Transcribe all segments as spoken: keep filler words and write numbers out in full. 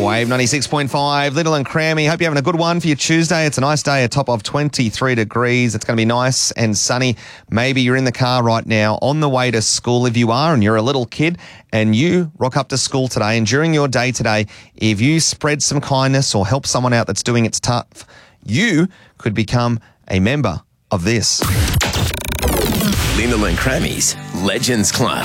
Wave ninety-six point five, Little and Crammy. Hope you're having a good one for your Tuesday. It's a nice day, a top of twenty-three degrees. It's going to be nice and sunny. Maybe you're in the car right now on the way to school. If you are and you're a little kid and you rock up to school today, and during your day today, if you spread some kindness or help someone out that's doing it tough, you could become a member of this. Lyndall and Crammy's Legends Club.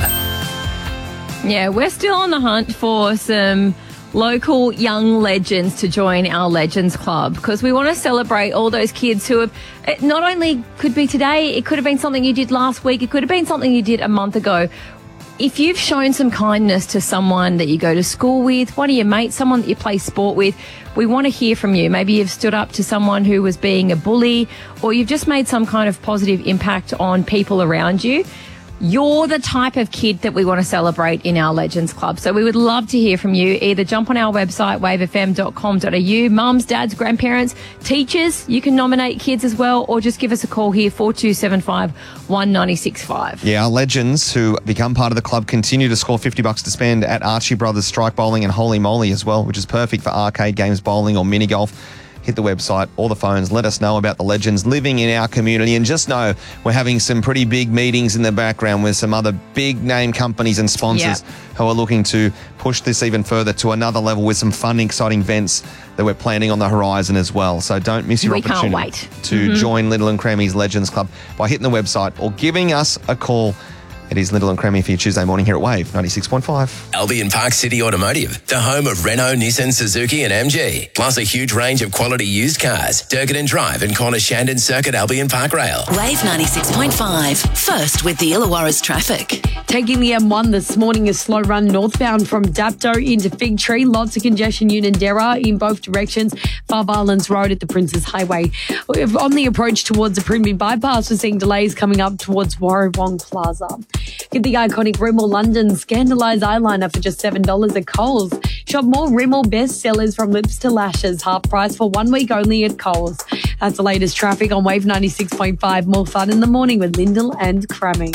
Yeah, we're still on the hunt for some local young legends to join our Legends Club because we want to celebrate all those kids who have, it not only could be today, it could have been something you did last week, it could have been something you did a month ago. If you've shown some kindness to someone that you go to school with, one of your mates, someone that you play sport with, we want to hear from you. Maybe you've stood up to someone who was being a bully, or you've just made some kind of positive impact on people around you. You're the type of kid that we want to celebrate in our Legends Club. So we would love to hear from you. Either jump on our website, wave f m dot com dot a u. Mums, dads, grandparents, teachers, you can nominate kids as well, or just give us a call here, four two seven five, one nine six five. Yeah, our legends who become part of the club continue to score fifty bucks to spend at Archie Brothers Strike Bowling and Holy Moly as well, which is perfect for arcade games, bowling or mini golf. Hit the website or the phones. Let us know about the legends living in our community. And just know we're having some pretty big meetings in the background with some other big name companies and sponsors yep. who are looking to push this even further to another level with some fun, exciting events that we're planning on the horizon as well. So don't miss your we opportunity can't wait. to mm-hmm. join Little and Crammy's Legends Club by hitting the website or giving us a call. It is Little and Crammy for your Tuesday morning here at Wave ninety-six point five. Albion Park City Automotive, the home of Renault, Nissan, Suzuki and M G. Plus a huge range of quality used cars. Durkin Drive and Corner Shandon Circuit, Albion Park Rail. Wave ninety-six point five. First with the Illawarra's traffic. Taking the M one this morning, a slow run northbound from Dapto into Fig Tree. Lots of congestion, Unanderra in both directions. Five Islands Road at the Princes Highway. On the approach towards the Primby Bypass, we're seeing delays coming up towards Warrawong Plaza. Get the iconic Rimmel London Scandalised eyeliner for just seven dollars at Coles. Shop more Rimmel bestsellers from lips to lashes, half price for one week only at Coles. That's the latest traffic on Wave ninety-six point five. More fun in the morning with Lyndall and Crammy.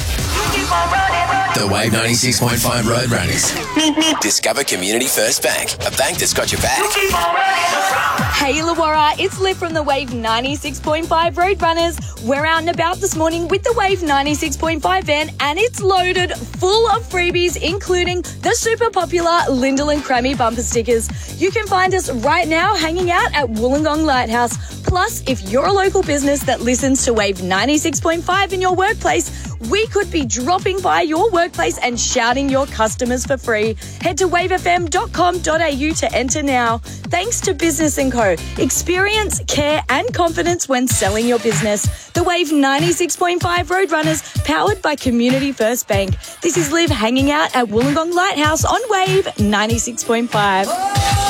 The Wave ninety-six point five Road Runners. Discover Community First Bank, a bank that's got your back. Hey Illawarra, it's Liv from the Wave ninety-six point five Road Runners. We're out and about this morning with the Wave ninety-six point five van, and it's loaded full of freebies, including the super popular Lyndall and Crammy bumper stickers. You can find us right now hanging out at Wollongong Lighthouse. Plus, if you're a local business that listens to Wave ninety-six point five in your workplace, we could be dropping by your workplace and shouting your customers for free. Head to wave f m dot com dot a u to enter now. Thanks to Business and Co. Experience, care and confidence when selling your business. The Wave ninety-six point five Road Runners, powered by Community First Bank. This is Liv hanging out at Wollongong Lighthouse on Wave ninety-six point five.